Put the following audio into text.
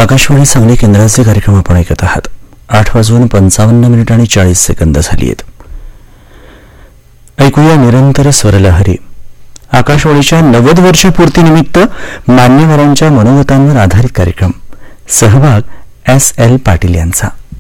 आकाशवाणी सांगली केंद्राचे कार्यक्रम आपण ऐकत आहात. 8:55 झाली आहेत. ऐकूया निरंतर स्वरलहरी. आकाशवाणीच्या 90 वर्षपूर्तीनिमित्त मान्यवरांच्या मनोगतांवर आधारित कार्यक्रम. सहभाग S.L. पाटील यांचा.